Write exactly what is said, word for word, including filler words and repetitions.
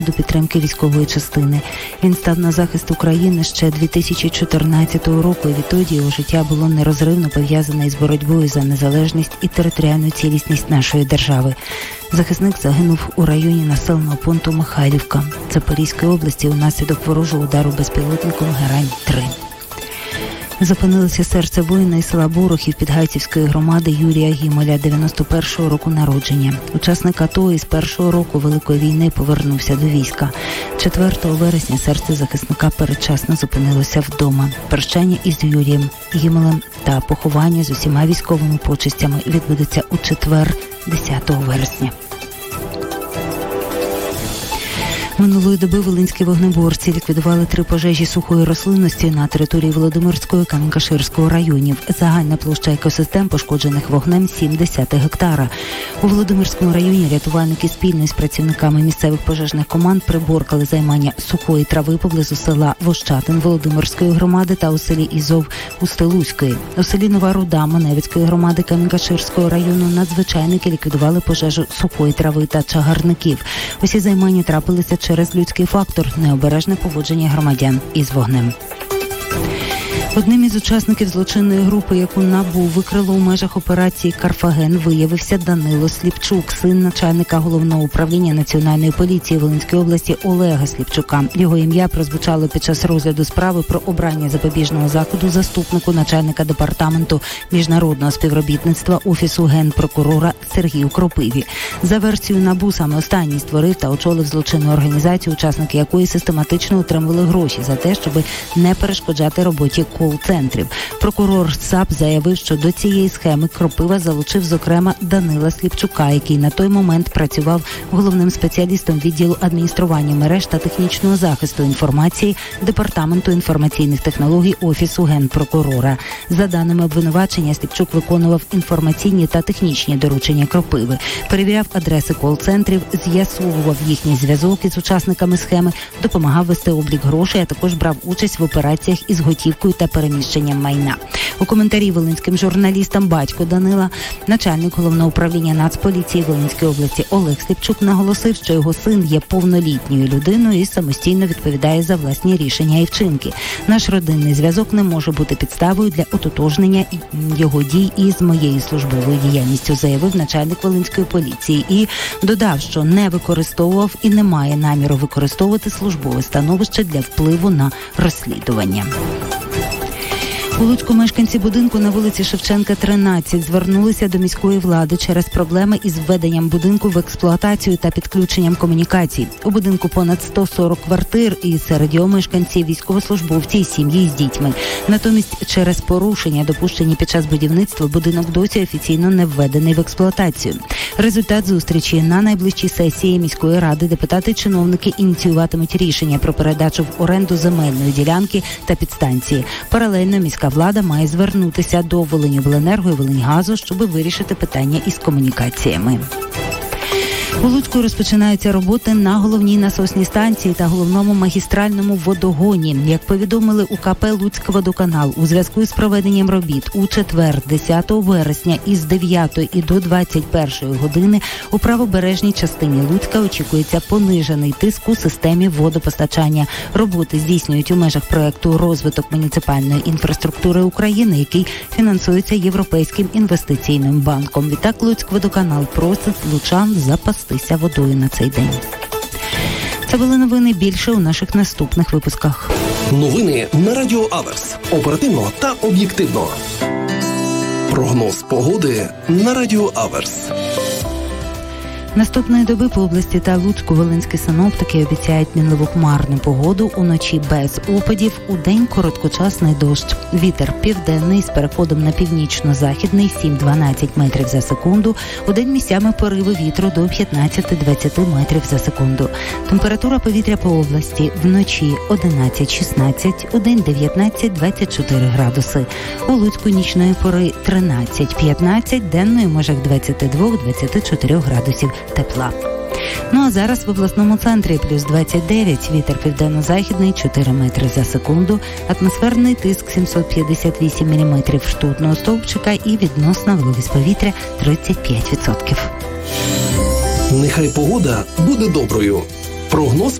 до підтримки військової частини. Він став на захист України ще дві тисячі чотирнадцятого року, і відтоді його життя було нерозривно пов'язане із боротьбою за незалежність і територіальну цілісність нашої держави. Захисник загинув у районі населеного пункту Михайлівка Запорізької області унаслідок ворожого удару безпілотником Герань три. Зупинилося серце воїна із села Борохів Підгайцівської громади Юрія Гімоля, дев'яносто першого року народження. Учасник АТО із першого року Великої війни повернувся до війська. четвертого вересня серце захисника передчасно зупинилося вдома. Прощання із Юрієм Гімолем та поховання з усіма військовими почестями відбудеться у четвер, десятого вересня. Минулої доби волинські вогнеборці ліквідували три пожежі сухої рослинності на території Володимирського і Камінь-Каширського районів. Загальна площа екосистем, пошкоджених вогнем, сім десятих гектара. У Володимирському районі рятувальники спільно з працівниками місцевих пожежних команд приборкали займання сухої трави поблизу села Вощатин Володимирської громади та у селі Ізов Устилузької. У селі Нова Руда Маневицької громади Камінь-Каширського району надзвичайники ліквідували пожежу сухої трави та чагарників. Усі займання трапилися через людський фактор – необережне поводження громадян із вогнем. Одним із учасників злочинної групи, яку НАБУ викрило у межах операції «Карфаген», виявився Данило Сліпчук, син начальника Головного управління Національної поліції Волинської області Олега Сліпчука. Його ім'я прозвучало під час розгляду справи про обрання запобіжного заходу заступнику начальника департаменту міжнародного співробітництва Офісу Генпрокурора Сергію Кропиві. За версією НАБУ, саме останній створив та очолив злочинну організацію, учасники якої систематично отримували гроші за те, щоб не перешкоджати роботі кол-центрів. Прокурор САП заявив, що до цієї схеми Кропива залучив, зокрема, Данила Сліпчука, який на той момент працював головним спеціалістом відділу адміністрування мереж та технічного захисту інформації Департаменту інформаційних технологій Офісу Генпрокурора. За даними обвинувачення, Сліпчук виконував інформаційні та технічні доручення Кропиви, перевіряв адреси кол-центрів, з'ясовував їхній зв'язок із учасниками схеми, допомагав вести облік грошей, а також брав участь в операціях із готівкою та переміщенням майна. У коментарі волинським журналістам батько Данила, начальник Головного управління Нацполіції Волинської області Олег Сліпчук наголосив, що його син є повнолітньою людиною і самостійно відповідає за власні рішення і вчинки. Наш родинний зв'язок не може бути підставою для ототожнення його дій із моєю службовою діяльністю, заявив начальник Волинської поліції і додав, що не використовував і не має наміру використовувати службове становище для впливу на розслідування. У Луцьку мешканці будинку на вулиці Шевченка, тринадцять, звернулися до міської влади через проблеми із введенням будинку в експлуатацію та підключенням комунікацій. У будинку понад сто сорок квартир, і серед його мешканців військовослужбовці і сім'ї з дітьми. Натомість через порушення, допущені під час будівництва, будинок досі офіційно не введений в експлуатацію. Результат зустрічі: на найближчій сесії міської ради депутати-чиновники ініціюватимуть рішення про передачу в оренду земельної ділянки та підстанції. Паралельно міська влада має звернутися до Волиньобленерго і Волиньгазу, щоб вирішити питання із комунікаціями. У Луцьку розпочинаються роботи на головній насосній станції та головному магістральному водогоні. Як повідомили у ка пе «Луцькводоканал», у зв'язку з проведенням робіт у четвер, десятого вересня, із дев'ятої і до двадцять першої години у правобережній частині Луцька очікується понижений тиск у системі водопостачання. Роботи здійснюють у межах проєкту «Розвиток муніципальної інфраструктури України», який фінансується Європейським інвестиційним банком. Відтак «Луцькводоканал» просить лучан запастися водою на цей день. Це були новини, більше у наших наступних випусках. Новини на Радіо Аверс. Оперативно та об'єктивно. Прогноз погоди на Радіо Аверс. Наступної доби по області та Луцьку волинські синоптики обіцяють мінливу хмарну погоду, уночі без опадів, удень короткочасний дощ. Вітер південний з переходом на північно-західний сім-дванадцять метрів за секунду, удень місцями пориви вітру до п'ятнадцять-двадцять метрів за секунду. Температура повітря по області: вночі одинадцять-шістнадцять, удень дев'ятнадцять-двадцять чотири градуси. У Луцьку нічної пори тринадцять-п'ятнадцять, денної в межах двадцять два-двадцять чотири градусів тепла. Ну а зараз в обласному центрі плюс двадцять дев'ять, вітер південно-західний чотири метри за секунду, атмосферний тиск сімсот п'ятдесят вісім міліметрів ртутного стовпчика і відносна вологість повітря тридцять п'ять відсотків. Нехай погода буде доброю. Прогноз